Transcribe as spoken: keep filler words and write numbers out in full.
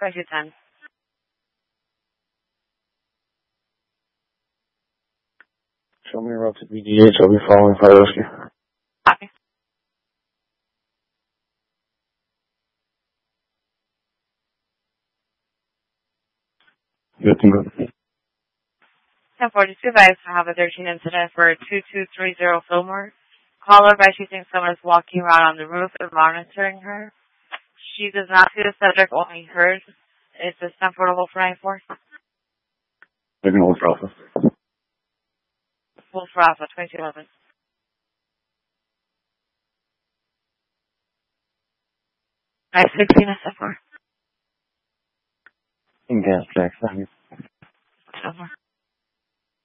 twenty ten. Show me a route to B D H. I'll be following fire rescue. Copy. Good to go. ten forty-two, advised to have a thirteen incident for two two three zero Fillmore. Caller by she thinks someone is walking around on the roof and monitoring her. She does not see the subject, only hers. Is this comfortable for nine four? Taking hold for Alpha. Full for Alpha, twenty-two eleven. five sixteen S F four. In gas, Jack. Thank you. So far.